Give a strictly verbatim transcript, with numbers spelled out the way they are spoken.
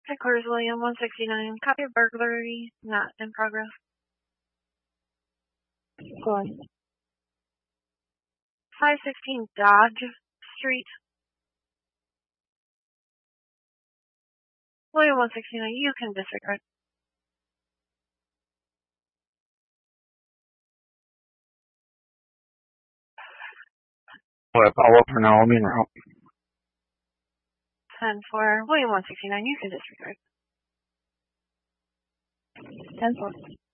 Headquarters William, one sixty-nine. Copy of burglary, not in progress. Go on. five sixteen Dodge Street. William, one sixty-nine. You can disregard. What, follow up for Naomi and Route? ten four. William, one sixty-nine. You can disregard. ten four.